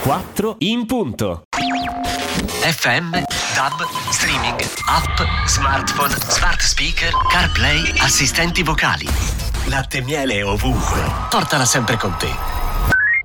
4 in punto. FM, DAB, streaming, app, smartphone, smart speaker, CarPlay, assistenti vocali. Latte e miele ovunque. Portala sempre con te.